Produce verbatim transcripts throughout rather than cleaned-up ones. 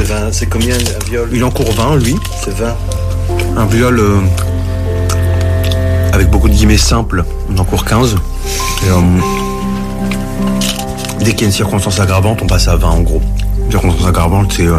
C'est vingt. C'est combien un viol? Il encourt vingt, lui. C'est vingt. Un viol euh, avec beaucoup de guillemets simples, on encourt quinze. Et, euh, dès qu'il y a une circonstance aggravante, on passe à vingt en gros. Une circonstance aggravante, c'est euh,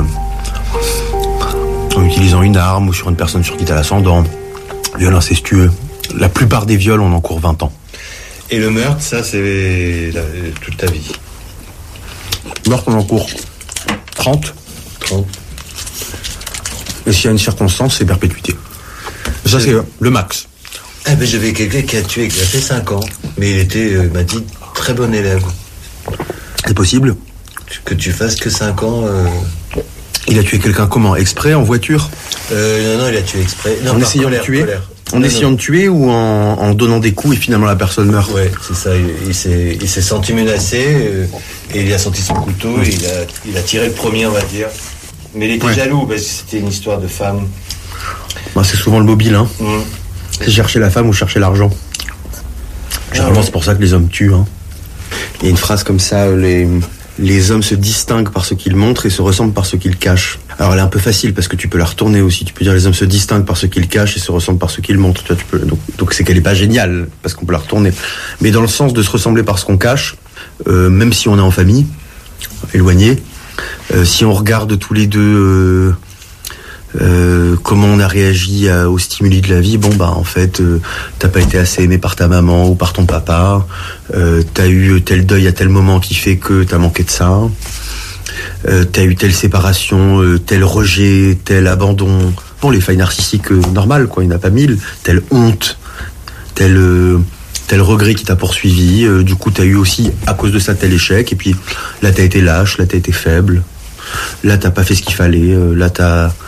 en utilisant une arme ou sur une personne sur qui t'as l'ascendant. Viol incestueux. La plupart des viols, on encourt vingt ans. Et le meurtre, ça, c'est la, toute ta vie. Meurtre, on encourt trente. trente. Et s'il y a une circonstance, c'est perpétuité. Ça, c'est le max. Eh ben, j'avais quelqu'un qui a tué, qui a fait cinq ans. Mais il était, euh, m'a dit, très bon élève. C'est possible. Que tu fasses que cinq ans. Euh... Il a tué quelqu'un comment? Exprès, en voiture? euh, Non, non, il a tué exprès. Non, en essayant colère, de tuer colère. En non, essayant non. de tuer ou en, en donnant des coups et finalement la personne meurt? Ouais, c'est ça. Il, il, s'est, il s'est senti menacé euh, et il a sorti son couteau et il a, il a tiré le premier, on va dire. Mais il était Ouais. jaloux parce que c'était une histoire de femme. Bah, c'est souvent le mobile, hein. Mmh. C'est chercher la femme ou chercher l'argent. Généralement, c'est pour ça que les hommes tuent. Hein. Il y a une phrase comme ça, les, les hommes se distinguent par ce qu'ils montrent et se ressemblent par ce qu'ils cachent. Alors elle est un peu facile parce que tu peux la retourner aussi. Tu peux dire les hommes se distinguent par ce qu'ils cachent et se ressemblent par ce qu'ils montrent. Tu vois, tu peux, donc, donc c'est qu'elle est pas géniale parce qu'on peut la retourner. Mais dans le sens de se ressembler par ce qu'on cache, euh, même si on est en famille, éloigné, euh, si on regarde tous les deux... Euh, Euh, comment on a réagi à, aux stimuli de la vie, bon bah en fait euh, t'as pas été assez aimé par ta maman ou par ton papa, euh, t'as eu tel deuil à tel moment qui fait que t'as manqué de ça, euh, t'as eu telle séparation, euh, tel rejet, tel abandon, bon les failles narcissiques euh, normales quoi, il n'y en a pas mille, telle honte, tel euh, tel regret qui t'a poursuivi, euh, du coup t'as eu aussi à cause de ça tel échec, et puis là t'as été lâche, là t'as été faible, là t'as pas fait ce qu'il fallait, euh, là t'as